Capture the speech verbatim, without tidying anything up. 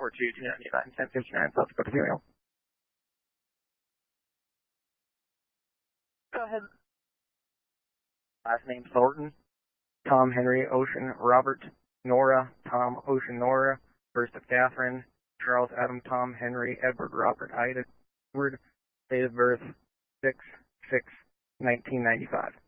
four two two ninety-nine, ten fifty-nine, South Dakota female. Go ahead. Last name Thornton. Tom, Henry, Ocean, Robert, Nora, Tom, Ocean, Nora. First of Catherine, Charles, Adam, Tom, Henry, Edward, Robert, Ida, Edward. Date of birth, six six nineteen ninety-five.